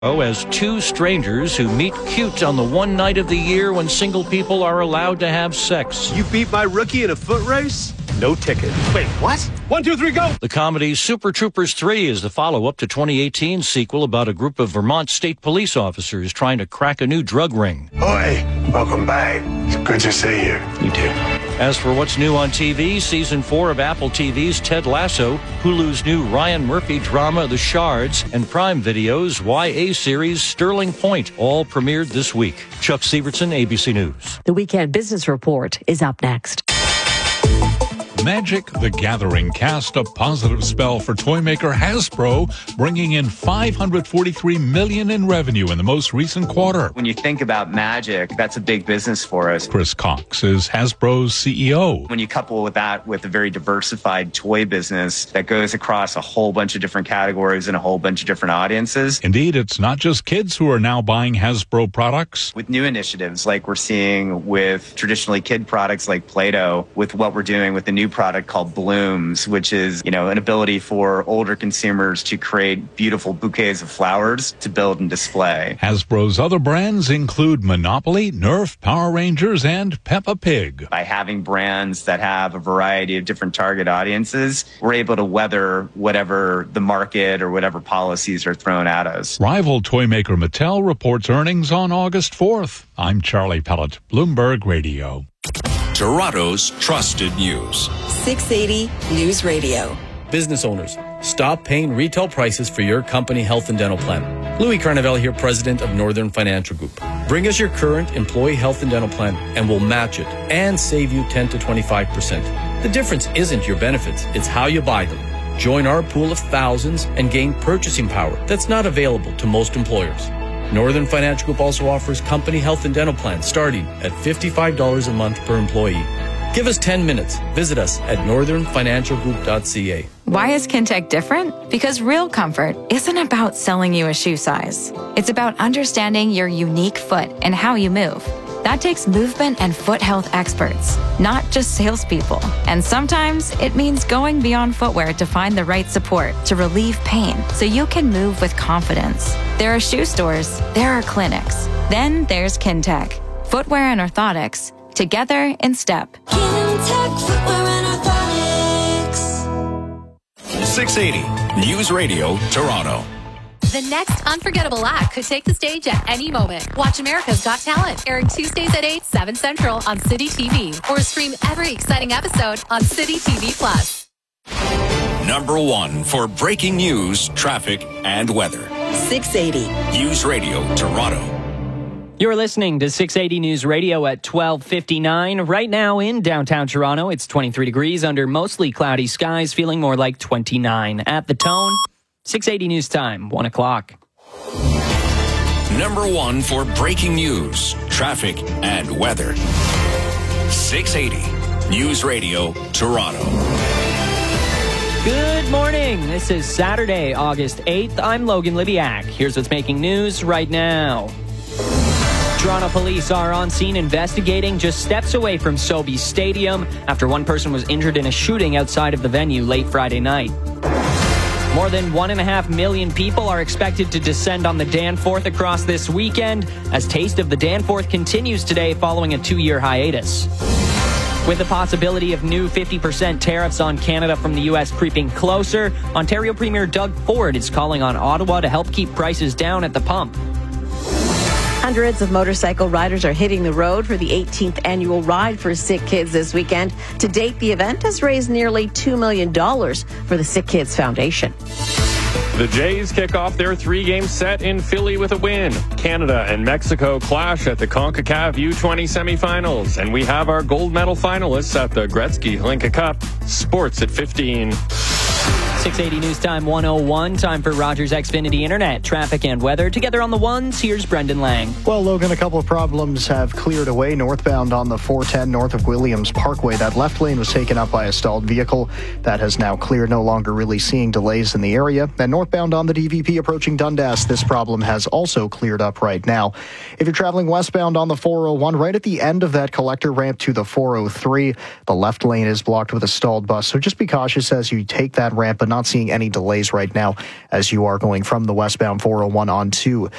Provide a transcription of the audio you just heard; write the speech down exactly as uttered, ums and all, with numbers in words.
Oh, as two strangers who meet cute on the one night of the year when single people are allowed to have sex. You beat my rookie in a foot race? No ticket. Wait, what? One, two, three, go! The comedy Super Troopers three is the follow-up to twenty eighteen's sequel about a group of Vermont state police officers trying to crack a new drug ring. Oi, welcome back. It's good to see you. You too. As for what's new on T V, season four of Apple T V's Ted Lasso, Hulu's new Ryan Murphy drama The Shards, and Prime Video's Y A series Sterling Point all premiered this week. Chuck Sievertson, A B C News. The Weekend Business Report is up next. Magic the Gathering cast a positive spell for toy maker Hasbro, bringing in five hundred forty-three million dollars in revenue in the most recent quarter. When you think about Magic, that's a big business for us. Chris Cox is Hasbro's C E O. When you couple with that with a very diversified toy business that goes across a whole bunch of different categories and a whole bunch of different audiences. Indeed, it's not just kids who are now buying Hasbro products. With new initiatives like we're seeing with traditionally kid products like Play-Doh, with what we're doing with the new product called Blooms, which is, you know, an ability for older consumers to create beautiful bouquets of flowers to build and display. Hasbro's other brands include Monopoly, Nerf, Power Rangers, and Peppa Pig. By having brands that have a variety of different target audiences, we're able to weather whatever the market or whatever policies are thrown at us. Rival toy maker Mattel reports earnings on August fourth. I'm Charlie Pellet, Bloomberg Radio. Toronto's trusted news. six eighty News Radio. Business owners, stop paying retail prices for your company health and dental plan. Louis Carnevale here, president of Northern Financial Group. Bring us your current employee health and dental plan and we'll match it and save you ten to twenty-five percent. The difference isn't your benefits, it's how you buy them. Join our pool of thousands and gain purchasing power that's not available to most employers. Northern Financial Group also offers company health and dental plans starting at fifty-five dollars a month per employee. Give us ten minutes. Visit us at northern financial group dot c a. Why is Kintec different? Because real comfort isn't about selling you a shoe size. It's about understanding your unique foot and how you move. That takes movement and foot health experts, not just salespeople. And sometimes it means going beyond footwear to find the right support to relieve pain so you can move with confidence. There are shoe stores, there are clinics. Then there's Kintec. Footwear and orthotics, together in step. Kintec Footwear and Orthotics. six eighty News Radio, Toronto. The next unforgettable act could take the stage at any moment. Watch America's Got Talent, airing Tuesdays at eight, seven Central on City T V. Or stream every exciting episode on City T V Plus. Number one for breaking news, traffic, and weather. six eighty News Radio, Toronto. You're listening to six eighty News Radio at twelve fifty-nine. Right now in downtown Toronto, it's twenty-three degrees under mostly cloudy skies, feeling more like twenty-nine. At the Tone, six eighty News Time, one o'clock. Number one for breaking news, traffic, and weather. six eighty News Radio, Toronto. Good morning. This is Saturday, August eighth. I'm Logan Libiak. Here's what's making news right now. Toronto police are on scene investigating just steps away from Sobeys Stadium after one person was injured in a shooting outside of the venue late Friday night. More than one and a half million people are expected to descend on the Danforth across this weekend as Taste of the Danforth continues today following a two-year hiatus. With the possibility of new fifty percent tariffs on Canada from the U S creeping closer, Ontario Premier Doug Ford is calling on Ottawa to help keep prices down at the pump. Hundreds of motorcycle riders are hitting the road for the eighteenth annual Ride for Sick Kids this weekend. To date, the event has raised nearly two million dollars for the Sick Kids Foundation. The Jays kick off their three-game set in Philly with a win. Canada and Mexico clash at the CONCACAF U twenty semifinals. And we have our gold medal finalists at the Gretzky Hlinka Cup. Sports at fifteen. six eighty News Time one oh one. Time for Rogers Xfinity Internet, traffic and weather. Together on the ones, here's Brendan Lang. Well, Logan, a couple of problems have cleared away northbound on the four ten north of Williams Parkway. That left lane was taken up by a stalled vehicle. That has now cleared, no longer really seeing delays in the area. And northbound on the D V P approaching Dundas, this problem has also cleared up right now. If you're traveling westbound on the four oh one, right at the end of that collector ramp to the four oh three, the left lane is blocked with a stalled bus. So just be cautious as you take that ramp, but not seeing any delays right now as you are going from the westbound four oh one onto